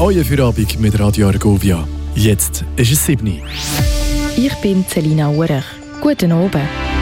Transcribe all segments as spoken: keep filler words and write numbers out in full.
euer Feierabend mit Radio Argovia. Jetzt ist es sieben Uhr. Ich bin Celina Urech. Guten Abend.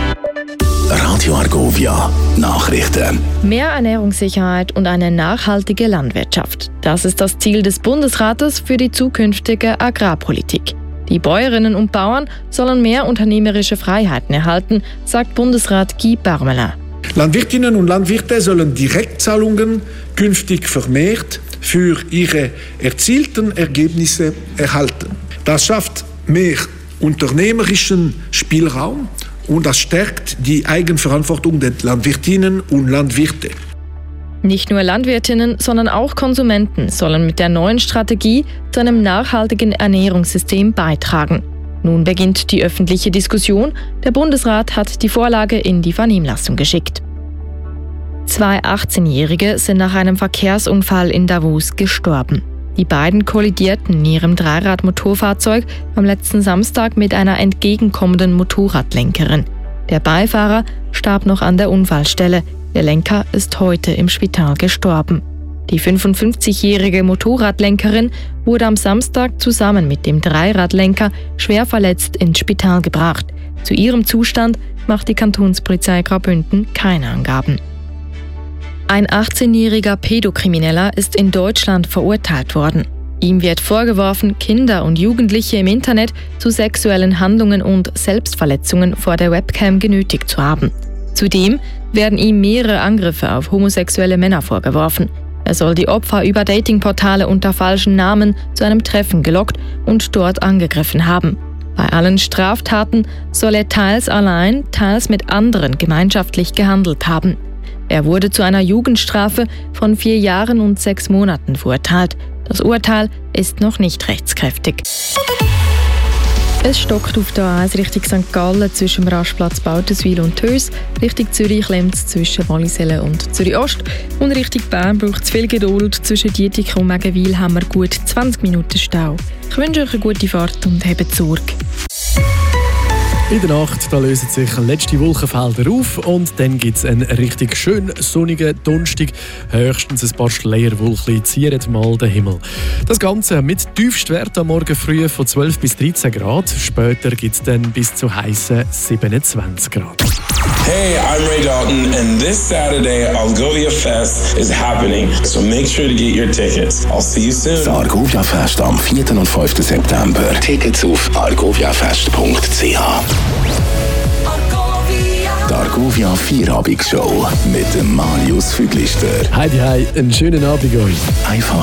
Radio Argovia, Nachrichten. Mehr Ernährungssicherheit und eine nachhaltige Landwirtschaft. Das ist das Ziel des Bundesrates für die zukünftige Agrarpolitik. Die Bäuerinnen und Bauern sollen mehr unternehmerische Freiheiten erhalten, sagt Bundesrat Guy Parmelin. Landwirtinnen und Landwirte sollen Direktzahlungen künftig vermehrt für ihre erzielten Ergebnisse erhalten. Das schafft mehr unternehmerischen Spielraum und das stärkt die Eigenverantwortung der Landwirtinnen und Landwirte. Nicht nur Landwirtinnen, sondern auch Konsumenten sollen mit der neuen Strategie zu einem nachhaltigen Ernährungssystem beitragen. Nun beginnt die öffentliche Diskussion. Der Bundesrat hat die Vorlage in die Vernehmlassung geschickt. Zwei achtzehnjährige sind nach einem Verkehrsunfall in Davos gestorben. Die beiden kollidierten in ihrem Dreirad-Motorfahrzeug am letzten Samstag mit einer entgegenkommenden Motorradlenkerin. Der Beifahrer starb noch an der Unfallstelle. Der Lenker ist heute im Spital gestorben. Die fünfundfünfzigjährige Motorradlenkerin wurde am Samstag zusammen mit dem Dreiradlenker schwer verletzt ins Spital gebracht. Zu ihrem Zustand macht die Kantonspolizei Graubünden keine Angaben. Ein achtzehnjähriger Pädokrimineller ist in Deutschland verurteilt worden. Ihm wird vorgeworfen, Kinder und Jugendliche im Internet zu sexuellen Handlungen und Selbstverletzungen vor der Webcam genötigt zu haben. Zudem werden ihm mehrere Angriffe auf homosexuelle Männer vorgeworfen. Er soll die Opfer über Datingportale unter falschen Namen zu einem Treffen gelockt und dort angegriffen haben. Bei allen Straftaten soll er teils allein, teils mit anderen gemeinschaftlich gehandelt haben. Er wurde zu einer Jugendstrafe von vier Jahren und sechs Monaten verurteilt. Das Urteil ist noch nicht rechtskräftig. Es stockt auf der A eins Richtung Sankt Gallen zwischen dem Rastplatz Bautenswil und Tös. Richtung Zürich klemmt es zwischen Wallisellen und Zürich Ost. Und Richtung Bern braucht es viel Geduld. Zwischen Dietikon und Megenwil haben wir gut zwanzig Minuten Stau. Ich wünsche euch eine gute Fahrt und habt Sorge. In der Nacht da lösen sich letzte Wolkenfelder auf und dann gibt es einen richtig schön sonnigen Donnerstag. Höchstens ein paar Schleierwolken zieren mal den Himmel. Das Ganze mit Tiefstwert am Morgen früh von zwölf bis dreizehn Grad. Später gibt es dann bis zu heißen siebenundzwanzig Grad. Hey, I'm Ray Dalton and this Saturday Argovia Fest is happening. So make sure to get your tickets. I'll see you soon. Das Argovia Fest am vierten und fünften September. Tickets auf argoviafest punkt c h. Die Argovia Feierabend-Show mit dem Marius Füglister. Heidi, hi, einen schönen Abend euch. Einfach